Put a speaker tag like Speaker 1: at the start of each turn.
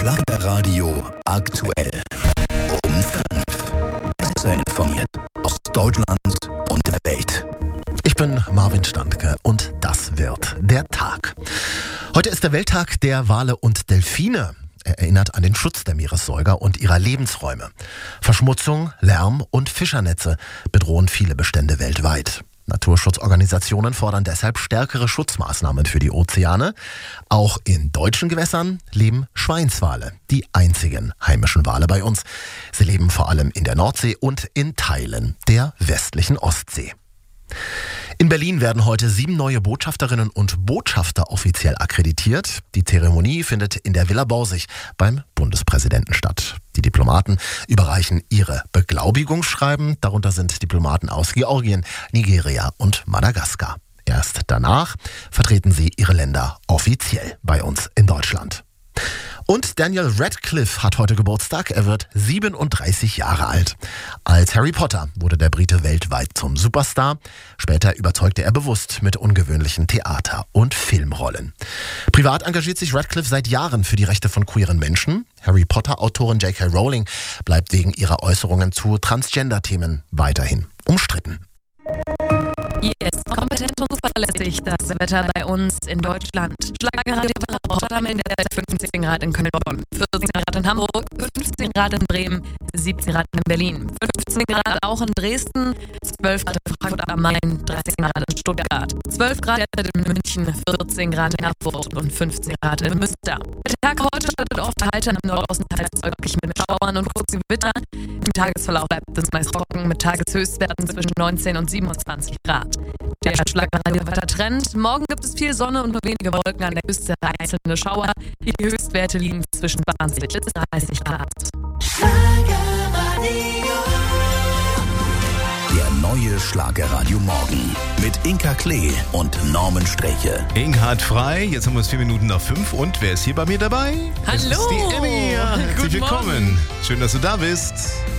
Speaker 1: Schlagerradio aktuell. Um 5. Besser informiert aus Deutschland und der Welt.
Speaker 2: Ich bin Marvin Standke und das wird der Tag. Heute ist der Welttag der Wale und Delfine. Er erinnert an den Schutz der Meeressäuger und ihrer Lebensräume. Verschmutzung, Lärm und Fischernetze bedrohen viele Bestände weltweit. Naturschutzorganisationen fordern deshalb stärkere Schutzmaßnahmen für die Ozeane. Auch in deutschen Gewässern leben Schweinswale, die einzigen heimischen Wale bei uns. Sie leben vor allem in der Nordsee und in Teilen der westlichen Ostsee. In Berlin werden heute 7 neue Botschafterinnen und Botschafter offiziell akkreditiert. Die Zeremonie findet in der Villa Borsig beim Bundespräsidenten statt. Die Diplomaten überreichen ihre Beglaubigungsschreiben. Darunter sind Diplomaten aus Georgien, Nigeria und Madagaskar. Erst danach vertreten sie ihre Länder offiziell bei uns in Deutschland. Und Daniel Radcliffe hat heute Geburtstag. Er wird 37 Jahre alt. Als Harry Potter wurde der Brite weltweit zum Superstar. Später überzeugte er bewusst mit ungewöhnlichen Theater- und Filmrollen. Privat engagiert sich Radcliffe seit Jahren für die Rechte von queeren Menschen. Harry Potter-Autorin J.K. Rowling bleibt wegen ihrer Äußerungen zu Transgender-Themen weiterhin umstritten.
Speaker 3: Yes, kompetent und zuverlässig das Wetter bei uns in Deutschland. Schlagerradio Rotterdam in der 15 Grad in Köln-Bonn, 14 Grad in Hamburg, 15 Grad in Bremen, 17 Grad in Berlin, 15 Grad auch in Dresden, 12 Grad in Frankfurt am Main, 13 Grad in Stuttgart, 12 Grad in München, 14 Grad in Erfurt und 15 Grad in Münster. Der Tag heute startet oft heiter, im Nordosten teils wolkig mit Schauern und kurzen Gewitter. Im Tagesverlauf bleibt es meist trocken mit Tageshöchstwerten zwischen 19 und 27 Grad. Der Schlagerradio-Wettertrend. Morgen gibt es viel Sonne und nur wenige Wolken an der Küste, einzelne Schauer. Die Höchstwerte liegen zwischen 20 bis 30 Grad.
Speaker 1: Der neue Schlagerradio Morgen mit Inka Klee und Norman Streche.
Speaker 4: Inka hat frei, jetzt haben wir es 4 Minuten nach 5 und wer ist hier bei mir dabei?
Speaker 3: Hallo!
Speaker 4: Das ist die Emmy. Ja, herzlich
Speaker 3: Guten
Speaker 4: willkommen.
Speaker 3: Morgen.
Speaker 4: Schön, dass du da bist.